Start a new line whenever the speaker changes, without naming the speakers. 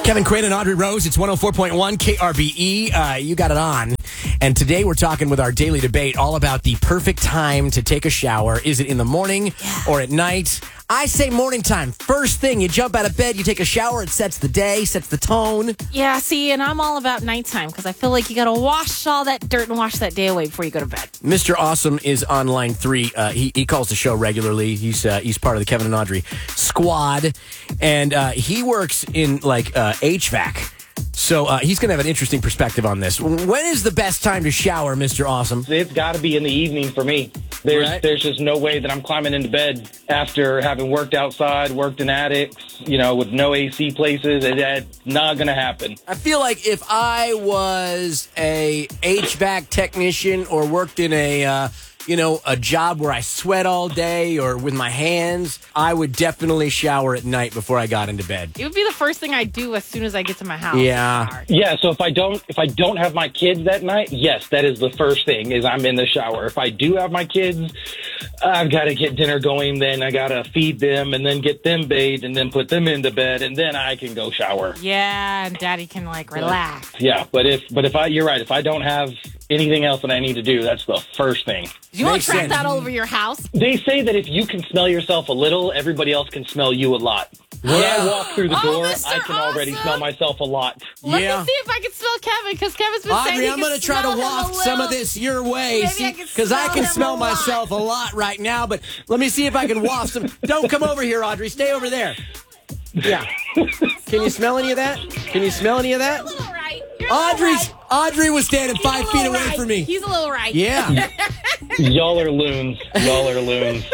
Kevin Quinn and Audrey Rose. It's 104.1 KRBE. You got it on. And today we're talking with our daily debate all about the perfect time to take a shower. Is it in the morning or at night? I say morning time. First thing, you jump out of bed, you take a shower. It sets the day, sets the tone.
Yeah, see, and I'm all about nighttime because I feel like you got to wash all that dirt and wash that day away before you go to bed.
Mr. Awesome is on line 3. He calls the show regularly. He's part of the Kevin and Audrey squad. And he works in HVAC. So he's going to have an interesting perspective on this. When is the best time to shower, Mr. Awesome?
It's got to be in the evening for me. There's just no way that I'm climbing into bed after having worked outside, worked in attics, with no AC places. That's not going to happen.
I feel like if I was a HVAC technician or worked in a job where I sweat all day or with my hands, I would definitely shower at night before I got into bed.
It would be the first thing I do as soon as I get to my house.
Yeah.
Yeah, so if I don't have my kids that night, yes, that is the first thing is I'm in the shower. If I do have my kids, I've got to get dinner going, then I got to feed them and then get them bathed and then put them into bed and then I can go shower.
Yeah, and Daddy can relax.
Yeah, but you're right, if I don't have anything else that I need to do, that's the first thing.
You want
Makes
to track
sense.
that all over your house?
They say that if you can smell yourself a little, everybody else can smell you a lot. When I walk through the door,
Mr.
I can already
Awesome.
smell myself a lot.
Let me
Yeah.
see if I can smell Kevin, because Kevin's been saying
Audrey,
he
I'm
can
going to try to
smell him a
waft
little.
some of this your way.
Maybe I can
Because I
smell
can
him
smell
a lot.
myself a lot right now, but let me see if I can waft some. Don't come over here, Audrey. Stay over there. Yeah. Can you smell any of that? Can you smell any of that?
You're a little right. You're a little right.
Audrey was standing
He's a
5 feet
little
away
right.
from me.
He's a little right.
Yeah.
Y'all are loons. Y'all are loons.